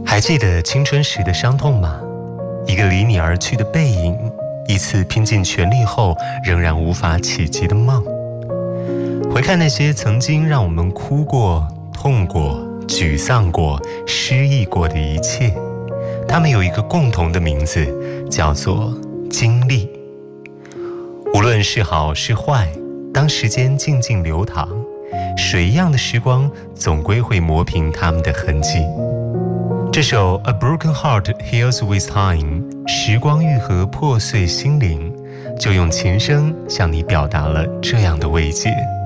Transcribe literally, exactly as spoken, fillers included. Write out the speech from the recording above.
还记得青春时的伤痛吗？一个离你而去的背影，一次拼尽全力后仍然无法企及的梦。回看那些曾经让我们哭过、痛过、沮丧过、失意过的一切，它们有一个共同的名字，叫做经历。无论是好是坏，当时间静静流淌，水一样的时光总归会磨平它们的痕迹。这首 A Broken Heart Heals with Time， 时光愈合破碎心灵，就用琴声向你表达了这样的慰藉。